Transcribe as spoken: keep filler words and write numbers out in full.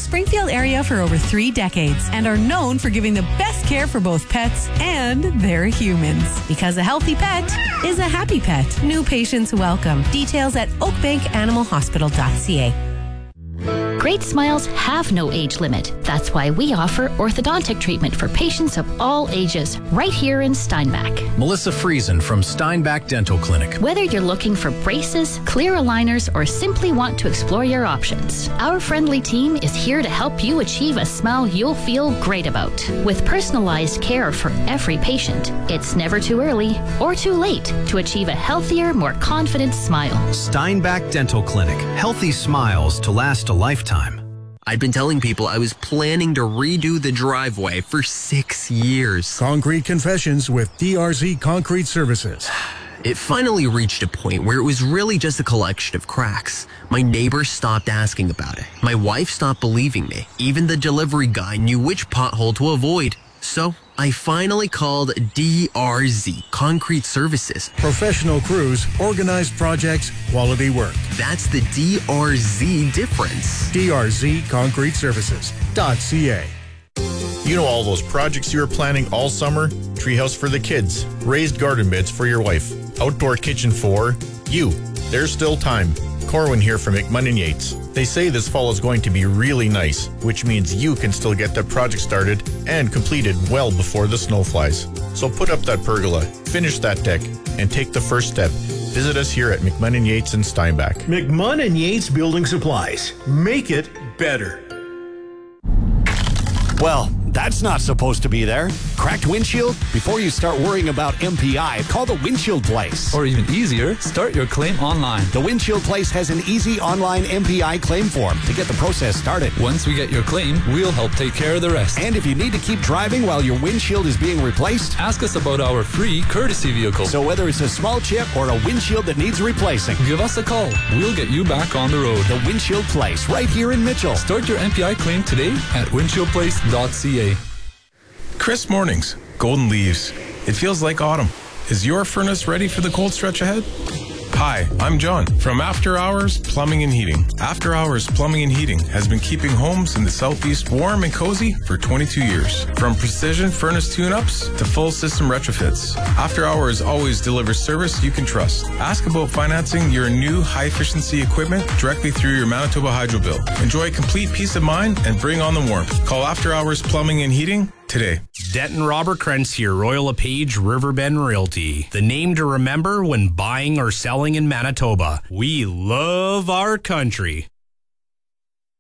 Springfield area for over three decades and are known for giving the best care for both pets and their humans. Because a healthy pet is a happy pet. New patients welcome. Details at oakbank animal hospital dot c a. Great smiles have no age limit. That's why we offer orthodontic treatment for patients of all ages, right here in Steinbach. Melissa Friesen from Steinbach Dental Clinic. Whether you're looking for braces, clear aligners, or simply want to explore your options, our friendly team is here to help you achieve a smile you'll feel great about. With personalized care for every patient, it's never too early or too late to achieve a healthier, more confident smile. Steinbach Dental Clinic. Healthy smiles to last a lifetime. I'd been telling people I was planning to redo the driveway for six years. Concrete Confessions with D R Z Concrete Services. It finally reached a point where it was really just a collection of cracks. My neighbors stopped asking about it. My wife stopped believing me. Even the delivery guy knew which pothole to avoid. So I finally called D R Z Concrete Services. Professional crews, organized projects, quality work. That's the D R Z difference. D R Z Concrete Services dot c a. You know all those projects you were planning all summer? Treehouse for the kids, raised garden beds for your wife, outdoor kitchen for you. There's still time. Corwin here from McMunn Yates. They say this fall is going to be really nice, which means you can still get that project started and completed well before the snow flies. So put up that pergola, finish that deck, and take the first step. Visit us here at McMunn Yates in Steinbach. McMunn Yates Building Supplies. Make it better. Well, that's not supposed to be there. Cracked windshield? Before you start worrying about M P I, call the Windshield Place. Or even easier, start your claim online. The Windshield Place has an easy online M P I claim form to get the process started. Once we get your claim, we'll help take care of the rest. And if you need to keep driving while your windshield is being replaced, ask us about our free courtesy vehicle. So whether it's a small chip or a windshield that needs replacing, give us a call. We'll get you back on the road. The Windshield Place, right here in Mitchell. Start your M P I claim today at windshield place dot c a. Crisp mornings, golden leaves. It feels like autumn. Is your furnace ready for the cold stretch ahead? Hi, I'm John from After Hours Plumbing and Heating. After Hours Plumbing and Heating has been keeping homes in the Southeast warm and cozy for twenty-two years. From precision furnace tune-ups to full system retrofits, After Hours always delivers service you can trust. Ask about financing your new high-efficiency equipment directly through your Manitoba Hydro bill. Enjoy complete peace of mind and bring on the warmth. Call After Hours Plumbing and Heating today. Denton Robert Krentz here, Royal LePage Riverbend Realty. The name to remember when buying or selling in Manitoba. We love our country.